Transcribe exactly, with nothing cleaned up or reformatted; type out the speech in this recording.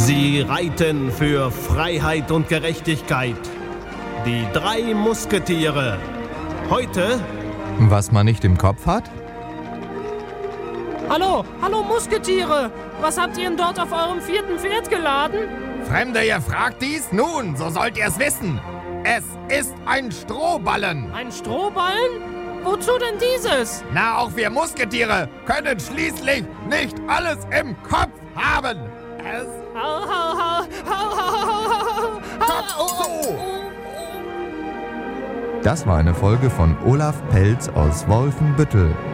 Sie reiten für Freiheit und Gerechtigkeit. Die drei Musketiere. Heute... Was man nicht im Kopf hat? Hallo, hallo Musketiere. Was habt ihr denn dort auf eurem vierten Pferd geladen? Fremde, ihr fragt dies? Nun, so sollt ihr es wissen. Es ist ein Strohballen. Ein Strohballen? Wozu denn dieses? Na, auch wir Musketiere können schließlich nicht alles im Kopf haben. Es... Hau, hau, hau, hau, hau, hau, hau, Kopf zu! Das war eine Folge von Olaf Pelz aus Wolfenbüttel.